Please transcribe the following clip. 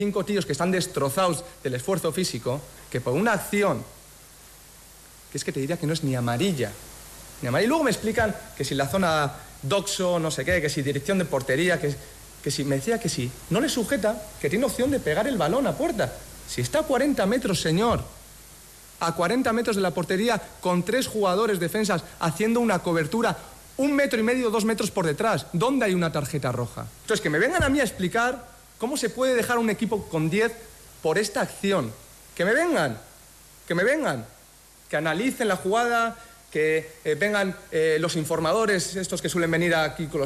5 tíos que están destrozados del esfuerzo físico, que por una acción, que es que te diría que no es ni amarilla, ni amarilla. Y luego me explican que si la zona doxo, no sé qué, que si dirección de portería, que si, me decía que si no le sujeta, que tiene opción de pegar el balón a puerta. Si está a 40 metros, señor, a 40 metros de la portería, con 3 jugadores defensas haciendo una cobertura 1,5 metros, 2 metros por detrás, ¿dónde hay una tarjeta roja? Entonces, que me vengan a mí a explicar cómo se puede dejar a un equipo con 10 por esta acción. Que me vengan, que analicen la jugada, que vengan los informadores, estos que suelen venir aquí con los